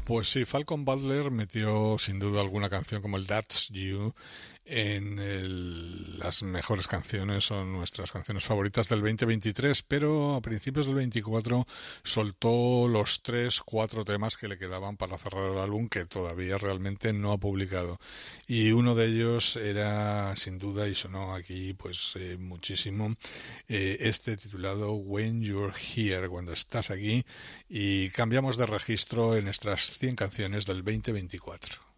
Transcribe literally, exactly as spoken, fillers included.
Pues sí, Falcon Butler metió sin duda alguna canción como el That's You en el, las mejores canciones o nuestras canciones favoritas del veinte veintitrés, pero a principios del veinticuatro soltó los tres, cuatro temas que le quedaban para cerrar el álbum, que todavía realmente no ha publicado. Y uno de ellos era, sin duda, y sonó aquí pues eh, muchísimo, eh, este titulado When You're Here, cuando estás aquí, y cambiamos de registro en nuestras cien canciones del veinte veinticuatro.